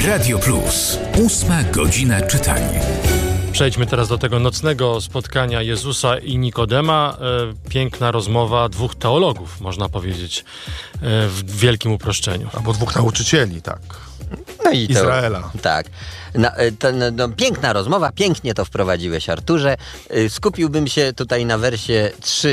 Radio Plus. 8 godzina czytania. Przejdźmy teraz do tego nocnego spotkania Jezusa i Nikodema. Piękna rozmowa dwóch teologów, można powiedzieć, w wielkim uproszczeniu. Albo dwóch nauczycieli, tak. No i Izraela. Tak. Piękna rozmowa, pięknie to wprowadziłeś, Arturze. Skupiłbym się tutaj na wersie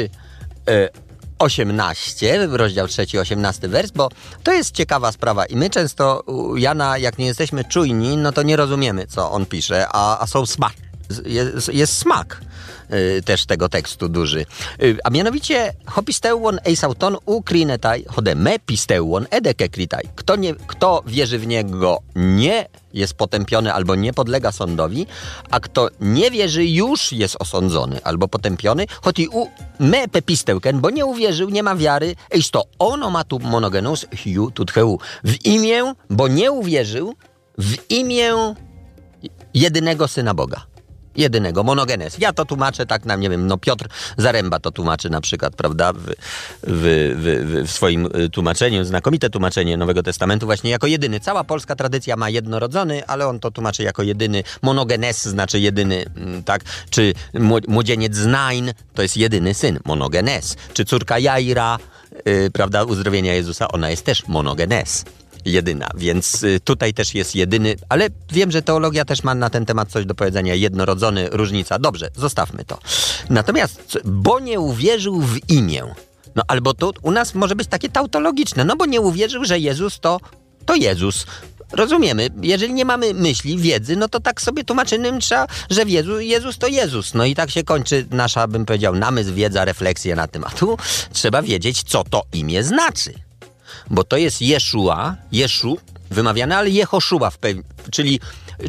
3:18, rozdział 3, 18 wers, bo to jest ciekawa sprawa i my często u Jana, jak nie jesteśmy czujni, no to nie rozumiemy, co on pisze, a są smak. Jest smak też tego tekstu duży. A mianowicie hopisteuon eisauton ukrinetai hodeme pisteuon edekekritai. Kto wierzy w niego, nie jest potępiony albo nie podlega sądowi, a kto nie wierzy, już jest osądzony albo potępiony, choti u me pepisteuken, bo nie uwierzył, nie ma wiary, eis to onomatu monogenos hiu tutheu. W imię, bo nie uwierzył, w imię jedynego Syna Boga. Jedynego, monogenes. Ja to tłumaczę tak, nie wiem, Piotr Zaręba to tłumaczy na przykład, prawda, w swoim tłumaczeniu, znakomite tłumaczenie Nowego Testamentu właśnie jako jedyny. Cała polska tradycja ma jednorodzony, ale on to tłumaczy jako jedyny. Monogenes znaczy jedyny, tak? Czy młodzieniec Znain to jest jedyny syn, monogenes. Czy córka Jaira, prawda, uzdrowienia Jezusa, ona jest też monogenes. Jedyna, więc tutaj też jest jedyny, ale wiem, że teologia też ma na ten temat coś do powiedzenia, jednorodzony, różnica. Dobrze, zostawmy to. Natomiast, bo nie uwierzył w imię, no albo tu u nas może być takie tautologiczne, no bo nie uwierzył, że Jezus to Jezus. Rozumiemy, jeżeli nie mamy myśli, wiedzy, no to tak sobie tłumaczymy, że Jezus to Jezus. No i tak się kończy nasza, bym powiedział, namysł, wiedza, refleksja na temat. Tu trzeba wiedzieć, co to imię znaczy. Bo to jest Jeszu, wymawiane, ale Jehoszua, czyli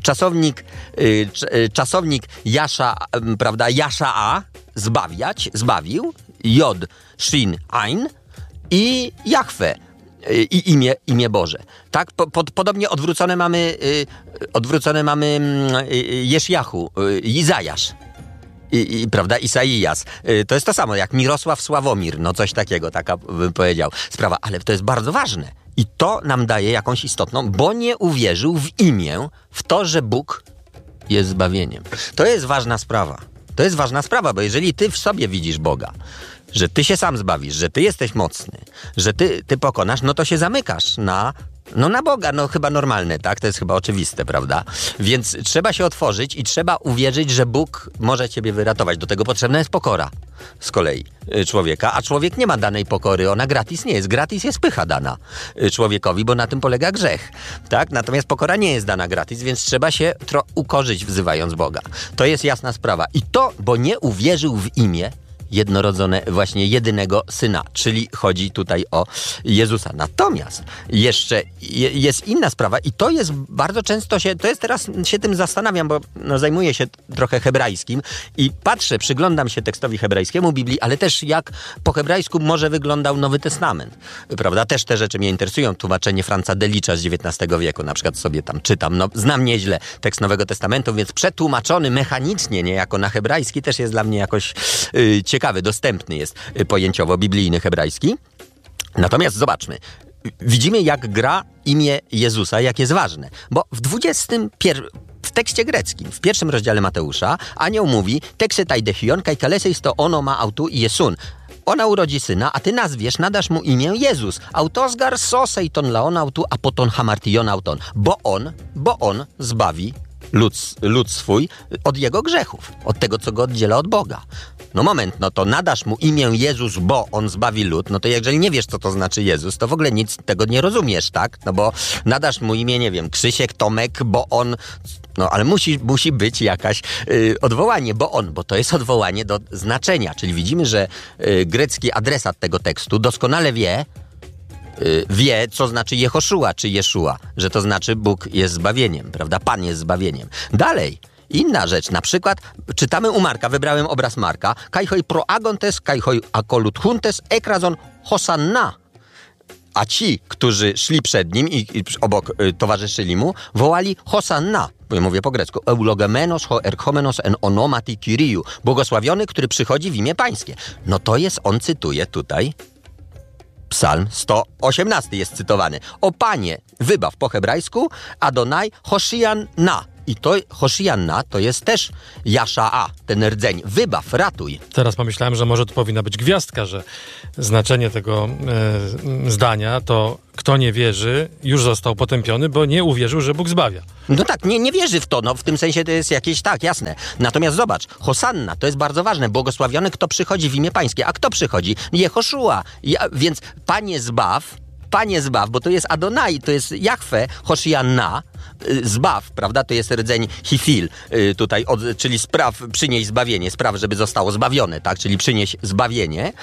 czasownik Jasza, prawda, Jasza'a, zbawił, Jod, Shin, Ain i Jahwe, i imię Boże. Tak, podobnie odwrócone mamy Jeszjachu, Izajasz. Prawda, Isaijas. To jest to samo jak Mirosław Sławomir, no coś takiego, taka bym powiedział sprawa, ale to jest bardzo ważne i to nam daje jakąś istotną, bo nie uwierzył w imię, w to, że Bóg jest zbawieniem. To jest ważna sprawa, bo jeżeli ty w sobie widzisz Boga, że ty się sam zbawisz, że ty jesteś mocny, że ty pokonasz, no to się zamykasz na Boga, no chyba normalne, tak? To jest chyba oczywiste, prawda? Więc trzeba się otworzyć i trzeba uwierzyć, że Bóg może ciebie wyratować. Do tego potrzebna jest pokora z kolei człowieka, a człowiek nie ma danej pokory, ona gratis nie jest. Gratis jest pycha dana człowiekowi, bo na tym polega grzech, tak? Natomiast pokora nie jest dana gratis, więc trzeba się ukorzyć wzywając Boga. To jest jasna sprawa. I to, bo nie uwierzył w imię jednorodzone, właśnie jedynego Syna, czyli chodzi tutaj o Jezusa. Natomiast jeszcze jest inna sprawa i to jest bardzo często teraz się tym zastanawiam, bo zajmuję się trochę hebrajskim i przyglądam się tekstowi hebrajskiemu Biblii, ale też jak po hebrajsku może wyglądał Nowy Testament, prawda? Też te rzeczy mnie interesują. Tłumaczenie Franza Delicza z XIX wieku, na przykład sobie tam czytam, znam nieźle tekst Nowego Testamentu, więc przetłumaczony mechanicznie niejako na hebrajski też jest dla mnie jakoś ciekawy, dostępny jest pojęciowo biblijny hebrajski. Natomiast zobaczmy, widzimy jak gra imię Jezusa, jak jest ważne, bo w tekście greckim, w 1 rozdziale Mateusza, anioł mówi, teksetaj dechion kai kaleseis to ono ma autu Jesun. Ona urodzi syna, a ty nadasz mu imię Jezus. Autosgar sosei ton laon autu, a poton hamartion auton. Bo on zbawi lud swój od jego grzechów, od tego, co go oddziela od Boga. No moment, no to nadasz mu imię Jezus, bo on zbawi lud, no to jeżeli nie wiesz, co to znaczy Jezus, to w ogóle nic tego nie rozumiesz, tak? No bo nadasz mu imię, nie wiem, Krzysiek, Tomek, bo on... No ale musi być jakaś odwołanie, bo to jest odwołanie do znaczenia, czyli widzimy, że grecki adresat tego tekstu doskonale wie, co znaczy Jehoszua czy Jeszua, że to znaczy Bóg jest zbawieniem, prawda? Pan jest zbawieniem. Dalej, inna rzecz, na przykład czytamy u Marka, wybrałem obraz Marka, kai hoi proagontes, kai hoi akoluthuntes, ekrazon hosanna. A ci, którzy szli przed nim i obok towarzyszyli mu, wołali hosanna. Mówię po grecku. Eulogemenos ho erchomenos en onomati Kyriu. Błogosławiony, który przychodzi w imię pańskie. No to jest, on cytuje tutaj Psalm 118 jest cytowany. O Panie, wybaw po hebrajsku, Adonai Hoshianna. I to Hoshianna to jest też Jasza'a, ten rdzeń. Wybaw, ratuj. Teraz pomyślałem, że może to powinna być gwiazdka, że znaczenie tego zdania to kto nie wierzy, już został potępiony, bo nie uwierzył, że Bóg zbawia. No tak, nie wierzy w to, no w tym sensie to jest jakieś, tak, jasne. Natomiast zobacz, Hosanna, to jest bardzo ważne, błogosławiony, kto przychodzi w imię Pańskie. A kto przychodzi? Jehoszua. Więc Panie zbaw, bo to jest Adonai, to jest Jahwe, Hoshianna, zbaw, prawda? To jest rdzeń hifil, tutaj, czyli przynieś zbawienie, spraw, żeby zostało zbawione, tak? Czyli przynieś zbawienie.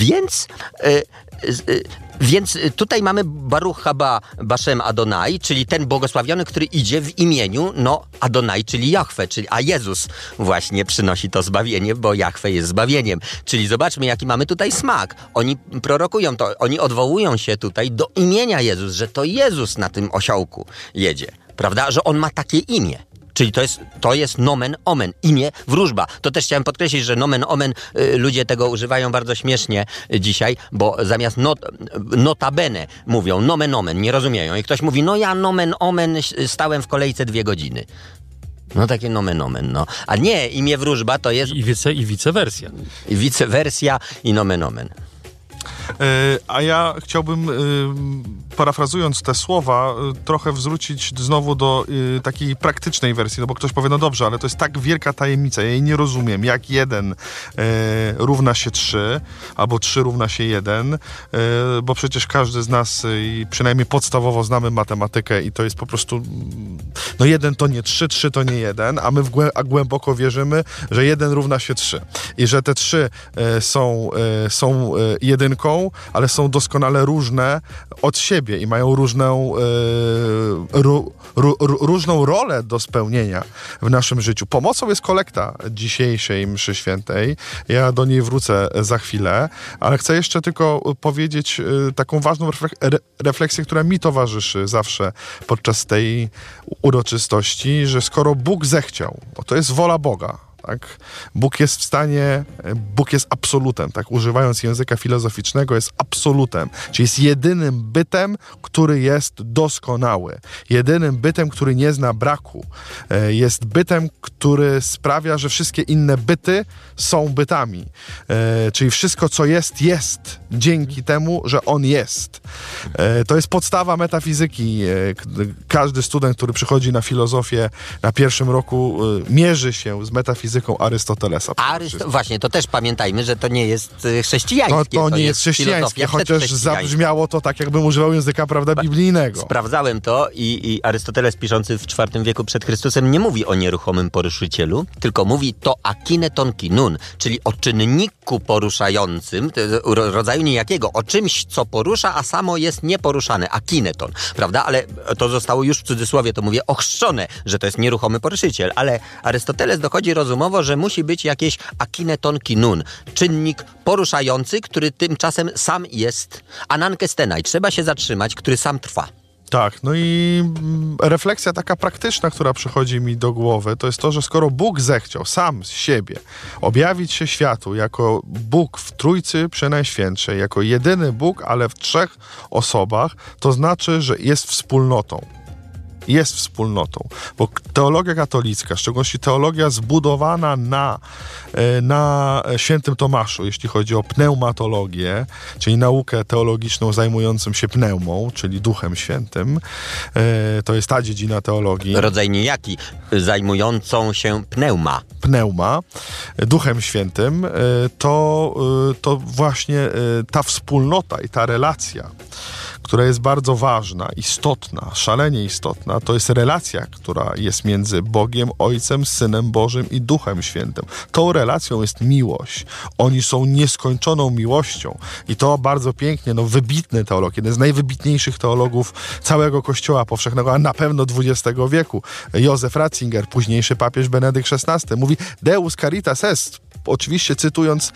Więc tutaj mamy Baruch haba Bashem Adonai, czyli ten błogosławiony, który idzie w imieniu, Adonai, czyli Jahwe, a Jezus właśnie przynosi to zbawienie, bo Jahwe jest zbawieniem. Czyli zobaczmy, jaki mamy tutaj smak. Oni prorokują to, oni odwołują się tutaj do imienia Jezus, że to Jezus na tym osiołku jedzie, prawda? Że on ma takie imię. Czyli to jest nomen omen, imię, wróżba. To też chciałem podkreślić, że nomen omen, ludzie tego używają bardzo śmiesznie dzisiaj, bo zamiast notabene mówią nomen omen, nie rozumieją. I ktoś mówi, ja nomen omen stałem w kolejce 2 godziny. Takie nomen omen, A nie, imię wróżba to jest... I vicewersja. I vicewersja i nomen omen. A ja chciałbym, parafrazując te słowa, trochę zwrócić znowu do takiej praktycznej wersji, bo ktoś powie, dobrze, ale to jest tak wielka tajemnica, ja jej nie rozumiem, jak 1 równa się 3, albo 3 równa się 1, bo przecież każdy z nas, przynajmniej podstawowo znamy matematykę i to jest po prostu, 1 to nie 3, 3 to nie 1, a my głęboko wierzymy, że 1 równa się 3 i że te 3 są jedynką, ale są doskonale różne od siebie i mają różną rolę do spełnienia w naszym życiu. Pomocą jest kolekta dzisiejszej mszy świętej. Ja do niej wrócę za chwilę, ale chcę jeszcze tylko powiedzieć taką ważną refleksję, która mi towarzyszy zawsze podczas tej uroczystości, że skoro Bóg zechciał, to jest wola Boga, tak? Bóg jest w stanie, Bóg jest absolutem, tak? Używając języka filozoficznego, jest absolutem, czyli jest jedynym bytem, który jest doskonały, jedynym bytem, który nie zna braku, jest bytem, który sprawia, że wszystkie inne byty są bytami, czyli wszystko, co jest dzięki temu, że On jest. To jest podstawa metafizyki. Każdy student, który przychodzi na filozofię na 1. roku, mierzy się z metafizyką Arystotelesa. Właśnie, to też pamiętajmy, że to nie jest chrześcijańskie. To nie jest chrześcijańskie, chociaż zabrzmiało to tak, jakbym używał języka, biblijnego. Sprawdzałem to i Arystoteles, piszący w IV wieku przed Chrystusem, nie mówi o nieruchomym poruszycielu, tylko mówi to akineton kinun, czyli o czynniku poruszającym, rodzaju niejakiego, o czymś, co porusza, a samo jest nieporuszane, akineton, prawda? Ale to zostało już w cudzysłowie, to mówię, ochrzczone, że to jest nieruchomy poruszyciel, ale Arystoteles dochodzi rozumowo, że musi być jakieś akineton kinun, czynnik poruszający, który tymczasem sam jest anankestenai, trzeba się zatrzymać, który sam trwa. Tak, i refleksja taka praktyczna, która przychodzi mi do głowy, to jest to, że skoro Bóg zechciał sam z siebie objawić się światu jako Bóg w Trójcy Przenajświętszej, jako jedyny Bóg, ale w 3 osobach, to znaczy, że jest wspólnotą. Jest wspólnotą, bo teologia katolicka, w szczególności teologia zbudowana na świętym Tomaszu, jeśli chodzi o pneumatologię, czyli naukę teologiczną zajmującą się pneumą, czyli Duchem Świętym, to jest ta dziedzina teologii. Rodzaj niejaki, zajmującą się pneuma, Duchem Świętym, to właśnie ta wspólnota i ta relacja, która jest bardzo ważna, istotna, szalenie istotna, to jest relacja, która jest między Bogiem, Ojcem, Synem Bożym i Duchem Świętym. Tą relacją jest miłość. Oni są nieskończoną miłością. I to bardzo pięknie, wybitny teolog, jeden z najwybitniejszych teologów całego Kościoła powszechnego, a na pewno XX wieku, Józef Ratzinger, późniejszy papież Benedykt XVI, mówi Deus caritas est. oczywiście cytując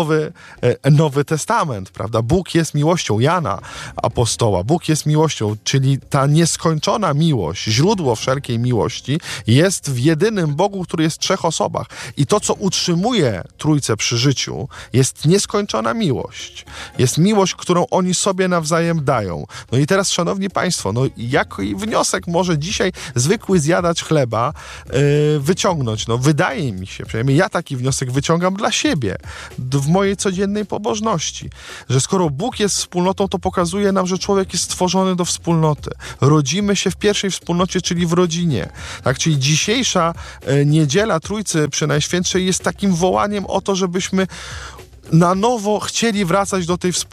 Nowy Testament, prawda? Bóg jest miłością, Jana apostoła. Bóg jest miłością, czyli ta nieskończona miłość, źródło wszelkiej miłości jest w jedynym Bogu, który jest w 3 osobach. I to, co utrzymuje Trójcę przy życiu, jest nieskończona miłość. Jest miłość, którą oni sobie nawzajem dają. No i teraz, szanowni państwo, no jaki wniosek może dzisiaj zwykły zjadacz chleba wyciągnąć? No wydaje mi się, przynajmniej ja taki wniosek wyciągam dla siebie, w mojej codziennej pobożności, że skoro Bóg jest wspólnotą, to pokazuje nam, że człowiek jest stworzony do wspólnoty. Rodzimy się w pierwszej wspólnocie, czyli w rodzinie. Tak? Czyli dzisiejsza niedziela Trójcy Przenajświętszej jest takim wołaniem o to, żebyśmy na nowo chcieli wracać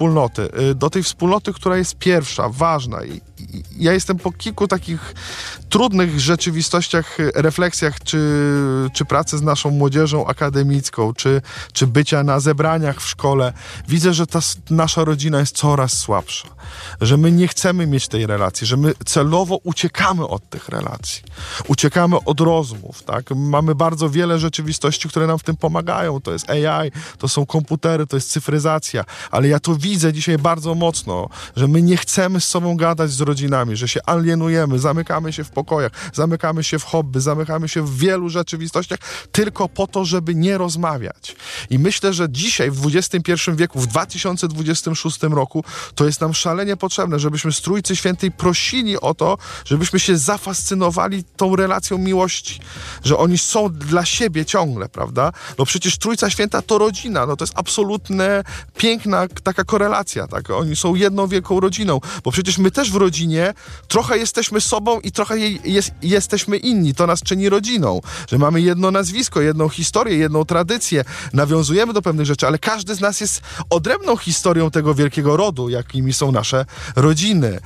do tej wspólnoty, która jest pierwsza, ważna. I ja jestem po kilku takich trudnych rzeczywistościach, refleksjach, czy pracy z naszą młodzieżą akademicką, czy bycia na zebraniach w szkole. Widzę, że ta nasza rodzina jest coraz słabsza, że my nie chcemy mieć tej relacji, że my celowo uciekamy od tych relacji, uciekamy od rozmów, tak? Mamy bardzo wiele rzeczywistości, które nam w tym pomagają. To jest AI, to są komputery, to jest cyfryzacja, ale ja to widzę dzisiaj bardzo mocno, że my nie chcemy z sobą gadać z rodzinami, że się alienujemy, zamykamy się w pokojach, zamykamy się w hobby, zamykamy się w wielu rzeczywistościach tylko po to, żeby nie rozmawiać. I myślę, że dzisiaj w XXI wieku, w 2026 roku, to jest nam szalenie potrzebne, żebyśmy z Trójcy Świętej prosili o to, żebyśmy się zafascynowali tą relacją miłości, że oni są dla siebie ciągle, prawda? No przecież Trójca Święta to rodzina, no to jest absolutnie piękna taka korelacja, tak? Oni są jedną wielką rodziną, bo przecież my też w rodzinie trochę jesteśmy sobą i trochę jesteśmy inni. To nas czyni rodziną, że mamy jedno nazwisko, jedną historię, jedną tradycję, nawiązujemy do pewnych rzeczy, ale każdy z nas jest odrębną historią tego wielkiego rodu, jakimi są nasze rodziny.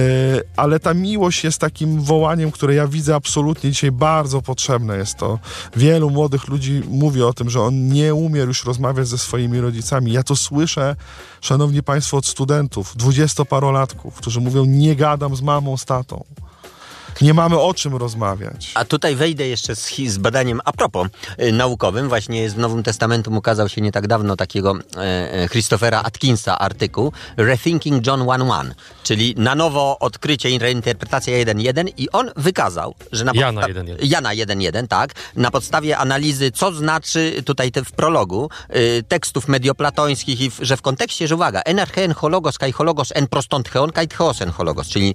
Ale ta miłość jest takim wołaniem, które ja widzę absolutnie dzisiaj bardzo potrzebne jest to. Wielu młodych ludzi mówi o tym, że on nie umie już rozmawiać ze swoimi rodzicami. Ja to słyszę, szanowni państwo, od studentów, 20-parolatków, którzy mówią, nie gadam z mamą, z tatą. Nie mamy o czym rozmawiać. A tutaj wejdę jeszcze z badaniem a propos naukowym. Właśnie jest w Nowym Testamentum, ukazał się nie tak dawno takiego Christophera Atkinsa artykuł Rethinking John 1.1, czyli na nowo odkrycie i reinterpretacja 1.1 i on wykazał, że na Jana 1.1. Jana 1.1, tak, na podstawie analizy, co znaczy tutaj w prologu tekstów medioplatońskich i że w kontekście, że uwaga, enerchen hologos kai hologos en prostont kai theosen hologos, czyli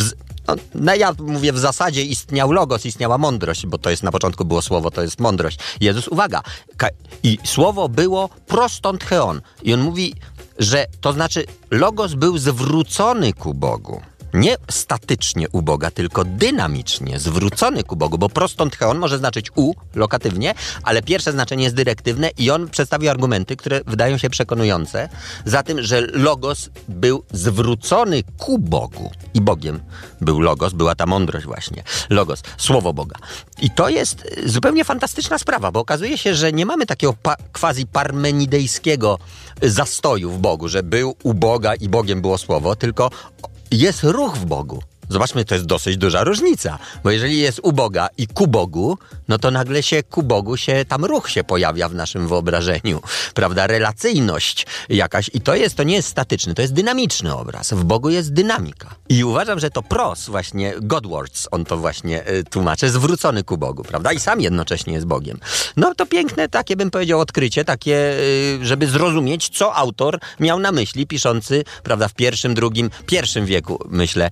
ja mówię, w zasadzie istniał logos, istniała mądrość, bo to jest na początku było słowo, to jest mądrość. Jezus, uwaga, i słowo było prostont theon. I on mówi, że to znaczy logos był zwrócony ku Bogu. Nie statycznie u Boga, tylko dynamicznie zwrócony ku Bogu, bo prostont theon może znaczyć lokatywnie, ale pierwsze znaczenie jest dyrektywne i on przedstawił argumenty, które wydają się przekonujące za tym, że logos był zwrócony ku Bogu i Bogiem był logos, była ta mądrość właśnie, logos, słowo Boga. I to jest zupełnie fantastyczna sprawa, bo okazuje się, że nie mamy takiego quasi-parmenidejskiego zastoju w Bogu, że był u Boga i Bogiem było słowo, tylko jest ruch w Bogu. Zobaczmy, to jest dosyć duża różnica, bo jeżeli jest u Boga i ku Bogu, no to nagle się ku Bogu tam ruch się pojawia w naszym wyobrażeniu, prawda, relacyjność jakaś i to nie jest statyczny, to jest dynamiczny obraz, w Bogu jest dynamika. I uważam, że to pros właśnie, Godwords, on to właśnie tłumaczy, zwrócony ku Bogu, prawda, i sam jednocześnie jest Bogiem. No to piękne, takie bym powiedział odkrycie, takie, żeby zrozumieć, co autor miał na myśli, piszący, prawda, w pierwszym wieku, myślę,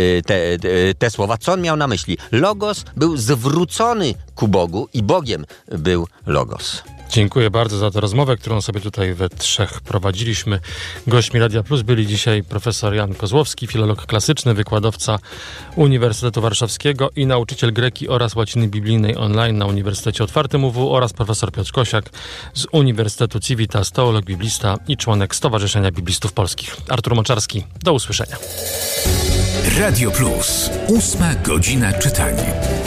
te słowa, co on miał na myśli. Logos był zwrócony ku Bogu i Bogiem był logos. Dziękuję bardzo za tę rozmowę, którą sobie tutaj we trzech prowadziliśmy. Gośćmi Radia Plus byli dzisiaj profesor Jan Kozłowski, filolog klasyczny, wykładowca Uniwersytetu Warszawskiego i nauczyciel greki oraz łaciny biblijnej online na Uniwersytecie Otwartym UW oraz profesor Piotr Kosiak z Uniwersytetu Civitas, teolog, biblista i członek Stowarzyszenia Biblistów Polskich. Artur Moczarski, do usłyszenia. Radio Plus, 8 godzina czytania.